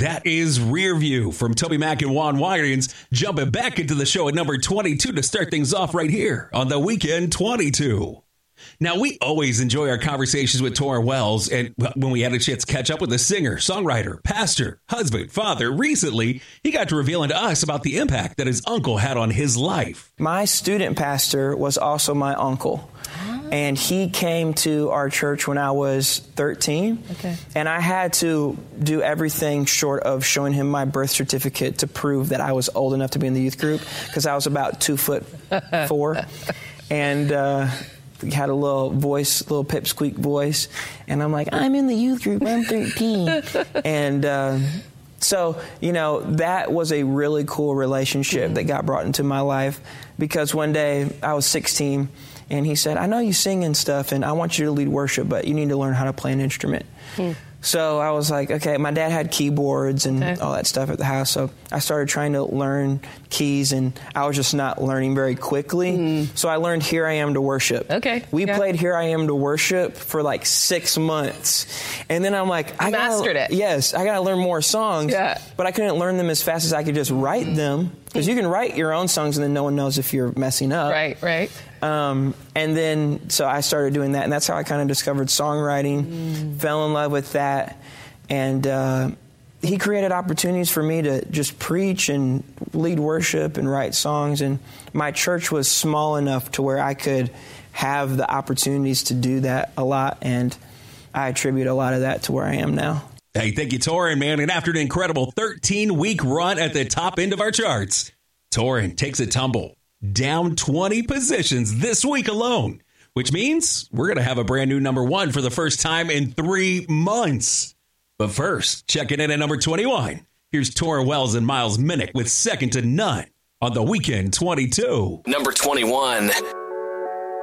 That is Rear View from Toby Mac and Juan Wirings, jumping back into the show at number 22 to start things off right here on The Weekend 22. Now, we always enjoy our conversations with Tauren Wells, and when we had a chance to catch up with the singer, songwriter, pastor, husband, father, recently, he got to revealing to us about the impact that his uncle had on his life. My student pastor was also my uncle, and he came to our church when I was 13, and I had to do everything short of showing him my birth certificate to prove that I was old enough to be in the youth group, because I was about 2'4", and he had a little voice, little pipsqueak voice, and I'm like, I'm in the youth group, I'm 13. And so, you know, that was a really cool relationship that got brought into my life, because one day I was 16, and he said, I know you sing and stuff, and I want you to lead worship, but you need to learn how to play an instrument. So I was like, okay, my dad had keyboards and all that stuff at the house, so I started trying to learn keys, and I was just not learning very quickly. So I learned Here I Am to Worship. We played Here I Am to Worship for like 6 months, and then I'm like, I mastered it. Yes, I got to learn more songs, but I couldn't learn them as fast as I could just write them, because you can write your own songs and then no one knows if you're messing up. Right. And then, so I started doing that, and that's how I kind of discovered songwriting, fell in love with that, and he created opportunities for me to just preach and lead worship and write songs, and my church was small enough to where I could have the opportunities to do that a lot, and I attribute a lot of that to where I am now. Hey, thank you, Tauren, man. And after an incredible 13-week run at the top end of our charts, Tauren takes a tumble down 20 positions this week alone, which means we're going to have a brand new number one for the first time in 3 months. But first, checking in at number 21, here's Tauren Wells and Miles Minnick with Second to None on The Weekend 22. Number 21.